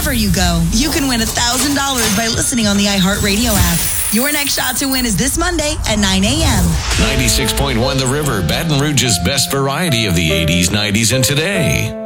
Wherever you go, you can win $1,000 by listening on the iHeartRadio app. Your next shot to win is this Monday at 9 a.m. 96.1 The River, Baton Rouge's best variety of the 80s, 90s, and today.